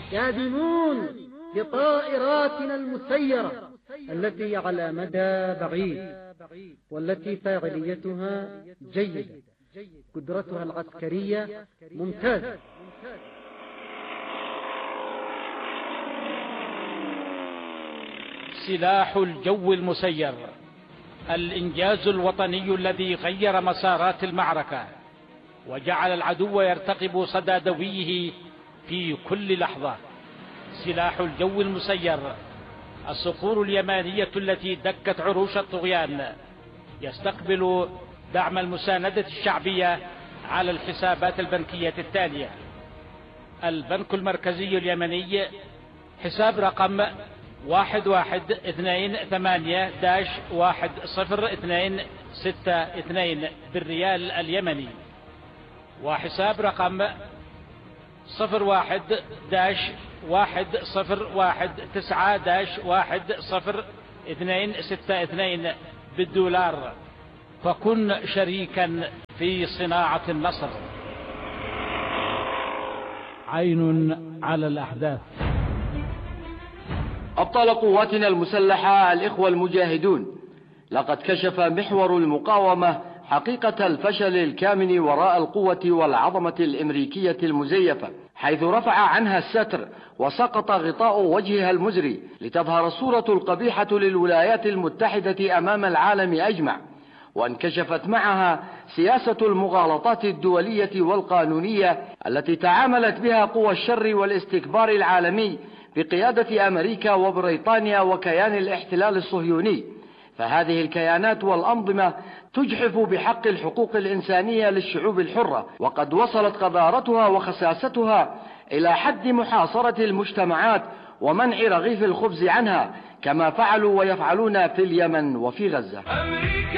كاذبون بطائراتنا المسيرة التي على مدى بعيد، والتي فاعليتها جيدة، قدرتها العسكرية ممتازة. سلاح الجو المسير، الإنجاز الوطني الذي غير مسارات المعركة وجعل العدو يرتقب صدى دويه في كل لحظة. سلاح الجو المسير، الصقور اليمانية التي دكت عروش الطغيان، يستقبل دعم المساندة الشعبية على الحسابات البنكية التالية: البنك المركزي اليمني، حساب رقم 1128-10262 بالريال اليمني، وحساب رقم 01-1019-1062 بالدولار. فكن شريكا في صناعة النصر. عين على الأحداث. أبطال قواتنا المسلحة الإخوة المجاهدون، لقد كشف محور المقاومة حقيقة الفشل الكامن وراء القوة والعظمة الأمريكية المزيفة، حيث رفع عنها الستر وسقط غطاء وجهها المزري لتظهر الصورة القبيحة للولايات المتحدة أمام العالم أجمع، وانكشفت معها سياسة المغالطات الدولية والقانونية التي تعاملت بها قوى الشر والاستكبار العالمي بقيادة أمريكا وبريطانيا وكيان الاحتلال الصهيوني. فهذه الكيانات والأنظمة تجحف بحق الحقوق الإنسانية للشعوب الحرة، وقد وصلت قذارتها وخساستها إلى حد محاصرة المجتمعات ومنع رغيف الخبز عنها، كما فعلوا ويفعلون في اليمن وفي غزة.